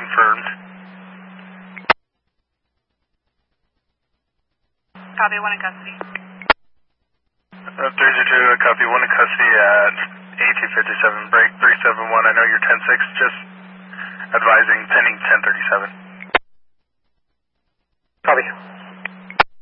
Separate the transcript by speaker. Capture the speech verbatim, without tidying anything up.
Speaker 1: confirmed.
Speaker 2: Copy, one in custody.
Speaker 1: Uh, three zero two, copy, one in custody at eighteen fifty-seven, break three seven one. I know you're ten six, just advising pending ten thirty-seven.
Speaker 3: Copy.